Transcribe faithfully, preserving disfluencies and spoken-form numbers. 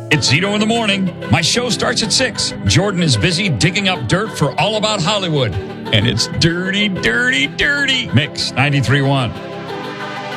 It's Zito in the morning. My show starts at six. Jordan is busy digging up dirt for All About Hollywood. And it's dirty, dirty, dirty. Mix ninety-three point one.